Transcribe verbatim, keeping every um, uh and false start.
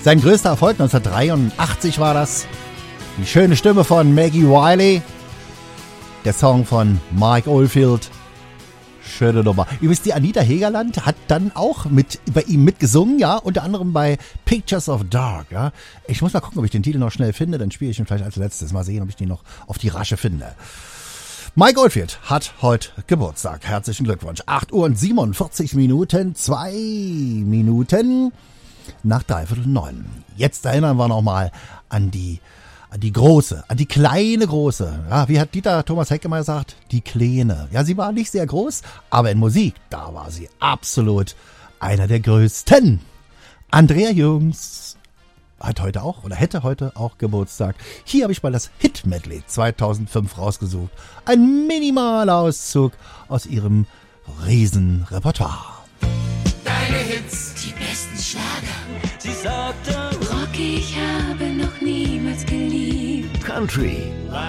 Sein größter Erfolg neunzehnhundertdreiundachtzig war das. Die schöne Stimme von Maggie Wiley. Der Song von Mike Oldfield. Schöne Nummer. Übrigens, die Anita Hegerland hat dann auch mit, bei ihm mitgesungen, ja, unter anderem bei Pictures of Dark, ja. Ich muss mal gucken, ob ich den Titel noch schnell finde, dann spiele ich ihn vielleicht als letztes. Mal sehen, ob ich den noch auf die Rasche finde. Mike Oldfield hat heute Geburtstag. Herzlichen Glückwunsch. acht Uhr und siebenundvierzig Minuten, zwei Minuten nach dreiviertel neun. Jetzt erinnern wir nochmal an die, an die große, an die kleine große. Ja, wie hat Dieter Thomas Heck immer gesagt? Die Kleine. Ja, sie war nicht sehr groß, aber in Musik, da war sie absolut einer der größten. Andrea Jürgens hat heute auch oder hätte heute auch Geburtstag. Hier habe ich mal das Hit-Medley zweitausendfünf rausgesucht. Ein minimaler Auszug aus ihrem Riesenrepertoire. Deine Hits, die besten Schlager. Sie sagte, Rock, ich habe noch niemals geliebt. Country,